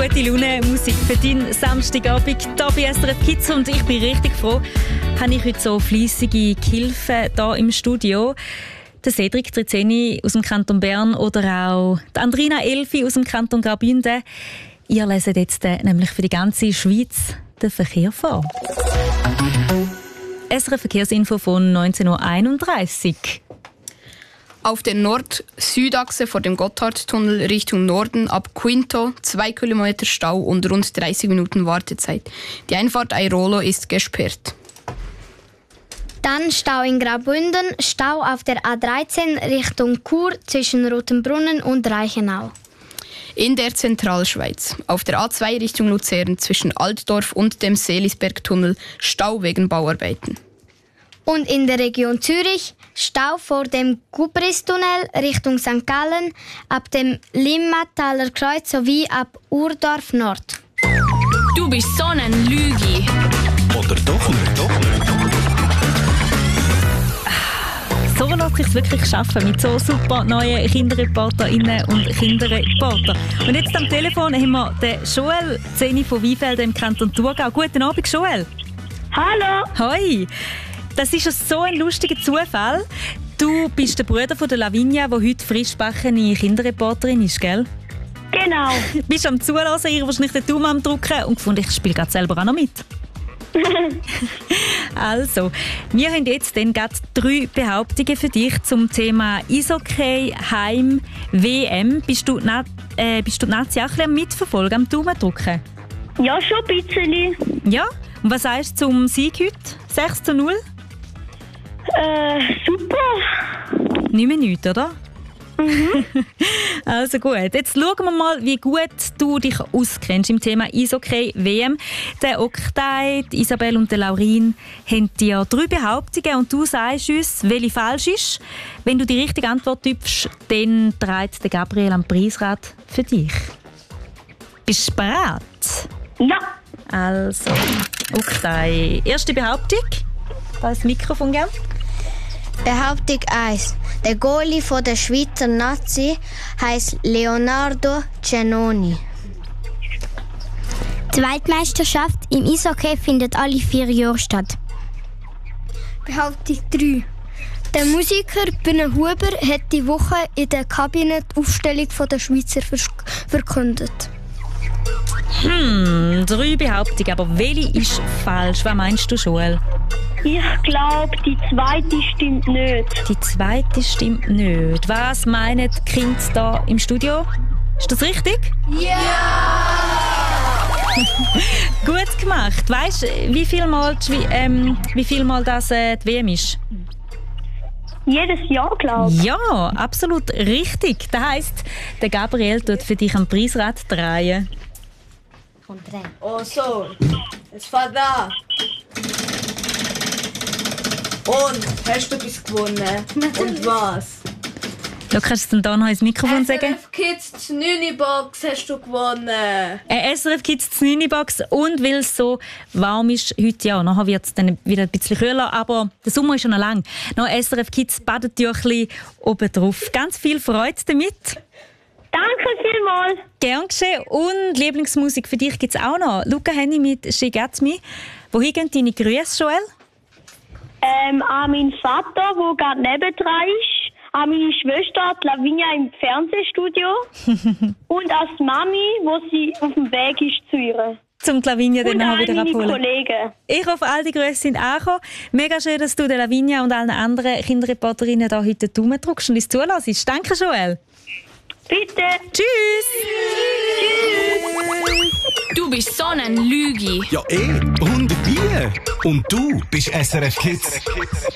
gute Laune, Musik für deinen Samstagabend hier bei SRF Kids. Und ich bin richtig froh, habe ich heute so fleissige Gehilfen hier im Studio. Der Cedric Trizeni aus dem Kanton Bern oder auch die Andrina Elfi aus dem Kanton Graubünden. Ihr leset jetzt nämlich für die ganze Schweiz den Verkehr vor. SRF Verkehrsinfo von 19.31 Uhr. Auf der Nord-Süd-Achse vor dem Gotthardtunnel Richtung Norden ab Quinto 2 Kilometer Stau und rund 30 Minuten Wartezeit. Die Einfahrt Airolo ist gesperrt. Dann Stau in Graubünden, Stau auf der A13 Richtung Chur zwischen Rotenbrunnen und Reichenau. In der Zentralschweiz auf der A2 Richtung Luzern zwischen Altdorf und dem Seelisbergtunnel Stau wegen Bauarbeiten. Und in der Region Zürich Stau vor dem Gubristunnel Richtung St. Gallen, ab dem Limmataler Kreuz sowie ab Urdorf Nord. Du bist so ein Lügi. Oder doch nicht? So lässt sich es wirklich schaffen mit so super neuen Kinderreporterinnen und Kinderreportern. Und jetzt am Telefon haben wir den Joel Zeni von Weinfelden im Kanton Thurgau. Guten Abend, Joel. Hallo. Hoi. Das ist so ein lustiger Zufall. Du bist der Bruder von der Lavinia, die heute frischgebackene Kinderreporterin ist, gell? Genau. Du bist am Zulassen, ihr wahrscheinlich den Daumen am Drücken und gefunden, ich spiele gerade selber auch noch mit. Also, wir haben jetzt dann gerade 3 Behauptungen für dich zum Thema Eishockey, Heim, WM. Bist du die Nazi auch ein bisschen am Mitverfolgen, am Daumen drücken? Ja, schon ein bisschen. Ja? Und was sagst du zum Sieg heute? 6:0? Super. Nicht mehr nichts, oder? Mhm. Also gut, jetzt schauen wir mal, wie gut du dich auskennst im Thema Eishockey WM. Der Oktay, die Isabel und der Laurin haben dir 3 Behauptungen und du sagst uns, welche falsch ist. Wenn du die richtige Antwort gibst, dann dreht der Gabriel am Preisrad für dich. Bist du bereit? Ja. Also, Oktay, erste Behauptung. Da ist das Mikrofon, gell? Behauptung 1. Der Goalie von der Schweizer Nazi heisst Leonardo Giannoni. Die Weltmeisterschaft im Eishockey findet alle 4 Jahre statt. Behauptung 3. Der Musiker Bühne Huber hat die Woche in der Kabine die Aufstellung der Schweizer verkündet. 3 Behauptungen, aber welche ist falsch? Was meinst du, Joel? Ich glaube, die zweite stimmt nicht. Die zweite stimmt nicht. Was meinen die Kinder da im Studio? Ist das richtig? Ja! Gut gemacht. Weißt du, wie viel Mal das die WM ist? Jedes Jahr, glaube ich. Ja, absolut richtig. Das heisst, der Gabriel tut für dich am Preisrad drehen. Oh so, es fährt an. Und, hast du etwas gewonnen? Und was? Du kannst du dann noch ins Mikrofon sagen? SRF Kids 9 Box hast du gewonnen. SRF Kids 9 Box und weil es so warm ist heute, ja, nachher wird es dann wieder ein bisschen kühler, aber der Sommer ist schon noch lang. Noch SRF Kids Badetüchli oben drauf. Ganz viel Freude damit. Danke vielmals. Gern geschehen. Und Lieblingsmusik für dich gibt es auch noch. Luca Henny mit «She Gets Me». Wohin gehen deine Grüße, Joel? An meinen Vater, der gerade nebendran ist. An meine Schwester, die Lavinia, im Fernsehstudio. Und an die Mami, wo sie auf dem Weg ist zu ihr. Zum die Lavinia dann nachher wieder abholen. Und Kollegen. Ich hoffe, all die Grüße sind angekommen. Mega schön, dass du der Lavinia und allen anderen Kinderreporterinnen hier heute den Daumen drückst und uns zulässt. Danke, Joel. Bitte. Tschüss. Du bist so ein Lügi. Ja, und wie? Und du bist SRF Kids.